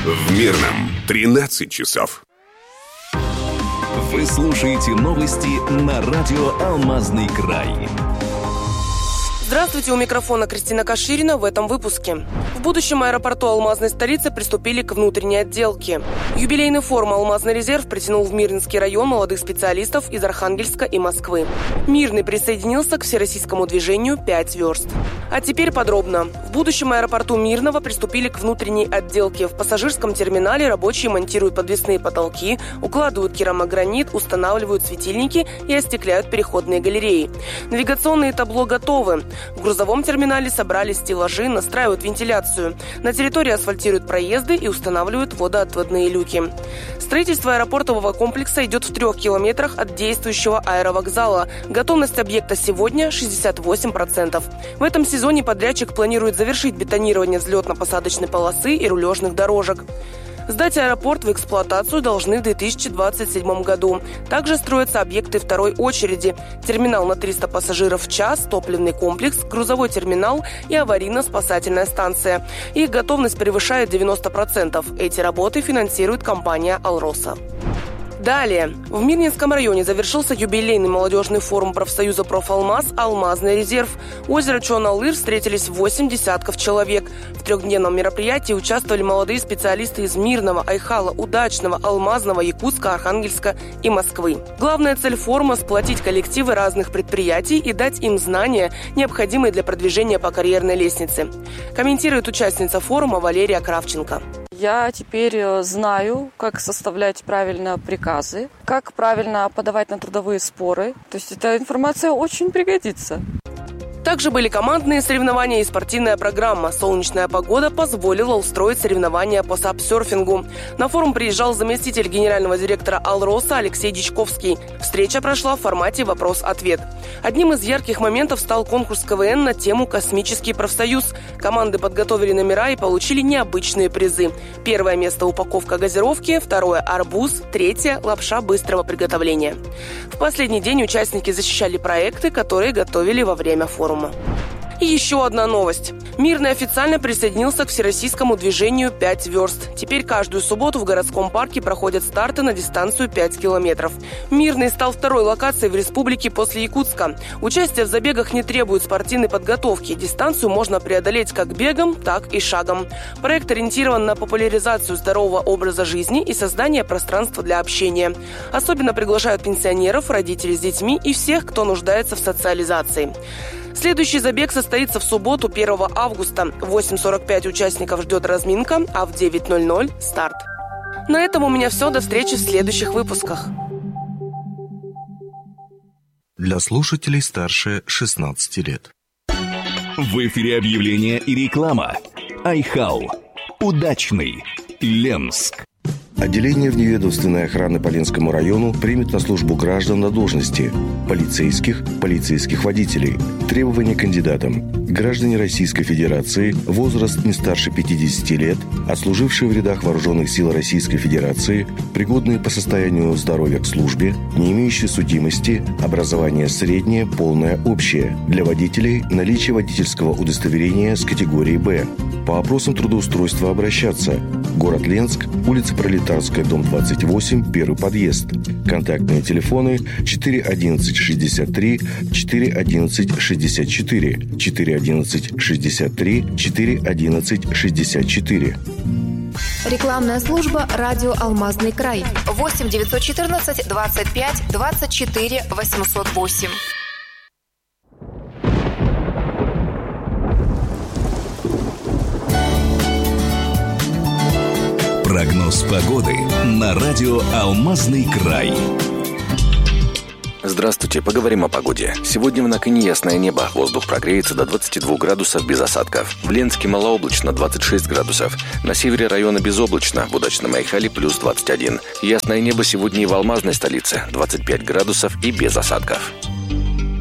В Мирном 13 часов. Вы слушаете новости на радио «Алмазный край». Здравствуйте, у микрофона Кристина Каширина в этом выпуске. В будущем аэропорту алмазной столицы приступили к внутренней отделке. Юбилейный форум «Алмазный резерв» притянул в Мирнинский район молодых специалистов из Архангельска и Москвы. Мирный присоединился к всероссийскому движению «5 верст». А теперь подробно. В будущем аэропорту Мирного приступили к внутренней отделке. В пассажирском терминале рабочие монтируют подвесные потолки, укладывают керамогранит, устанавливают светильники и остекляют переходные галереи. Навигационные табло готовы. В грузовом терминале собрали стеллажи, настраивают вентиляцию. На территории асфальтируют проезды и устанавливают водоотводные люки. Строительство аэропортового комплекса идет в 3 километрах от действующего аэровокзала. Готовность объекта сегодня 68%. В этом сезоне подрядчик планирует завершить бетонирование взлетно-посадочной полосы и рулежных дорожек. Сдать аэропорт в эксплуатацию должны в 2027 году. Также строятся объекты второй очереди. Терминал на 300 пассажиров в час, топливный комплекс, грузовой терминал и аварийно-спасательная станция. Их готовность превышает 90%. Эти работы финансирует компания «Алроса». Далее. В Мирнинском районе завершился юбилейный молодежный форум профсоюза «Профалмаз» «Алмазный резерв». У озера Чон-Алыр встретились 8 десятков человек. В трехдневном мероприятии участвовали молодые специалисты из Мирного, Айхала, Удачного, Алмазного, Якутска, Архангельска и Москвы. Главная цель форума – сплотить коллективы разных предприятий и дать им знания, необходимые для продвижения по карьерной лестнице. Комментирует участница форума Валерия Кравченко. Я теперь знаю, как составлять правильно приказы, как правильно подавать на трудовые споры. То есть эта информация очень пригодится. Также были командные соревнования и спортивная программа. Солнечная погода позволила устроить соревнования по сапсерфингу. На форум приезжал заместитель генерального директора «Алроса» Алексей Дичковский. Встреча прошла в формате «Вопрос-ответ». Одним из ярких моментов стал конкурс КВН на тему «Космический профсоюз». Команды подготовили номера и получили необычные призы. 1 место – упаковка газировки, 2 – арбуз, 3 – лапша быстрого приготовления. В последний день участники защищали проекты, которые готовили во время форума. И еще одна новость. Мирный официально присоединился к всероссийскому движению «5 верст». Теперь каждую субботу в городском парке проходят старты на дистанцию 5 километров. Мирный стал второй локацией в республике после Якутска. Участие в забегах не требует спортивной подготовки. Дистанцию можно преодолеть как бегом, так и шагом. Проект ориентирован на популяризацию здорового образа жизни и создание пространства для общения. Особенно приглашают пенсионеров, родителей с детьми и всех, кто нуждается в социализации. Следующий забег состоится в субботу, 1 августа. В 8:45 участников ждет разминка, а в 9:00 – старт. На этом у меня все. До встречи в следующих выпусках. Для слушателей старше 16 лет. В эфире объявления и реклама. Айхал. Удачный. Ленск. Отделение вневедомственной охраны по Ленскому району примет на службу граждан на должности полицейских водителей. Требования к кандидатам. Граждане Российской Федерации, возраст не старше 50 лет, отслужившие в рядах Вооруженных сил Российской Федерации, пригодные по состоянию здоровья к службе, не имеющие судимости, образование среднее, полное, общее. Для водителей наличие водительского удостоверения с категории «Б». По вопросам трудоустройства обращаться. Город Ленск, улица Пролетарская, дом 28, первый подъезд. Контактные телефоны 41163, 41164, 41163, 41164. Рекламная служба «Радио Алмазный край». 8 914 25 24 808. Прогноз погоды на радио «Алмазный край». Здравствуйте, поговорим о погоде. Сегодня в Наконе ясное небо, воздух прогреется до 22 градусов без осадков. В Ленске малооблачно 26 градусов. На севере района безоблачно, в Удачном Айхале плюс 21. Ясное небо сегодня и в Алмазной столице 25 градусов и без осадков.